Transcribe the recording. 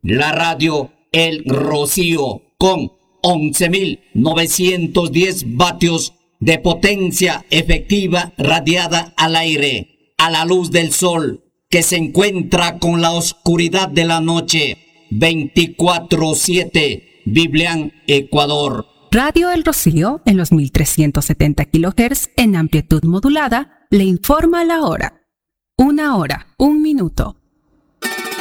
La radio El Rocío con 11.910 vatios de potencia efectiva radiada al aire, a la luz del sol, que se encuentra con la oscuridad de la noche, 24/7, Biblián, Ecuador. Radio El Rocío, en los 1370 kHz en amplitud modulada, le informa la hora. 1 hora, 1 minuto.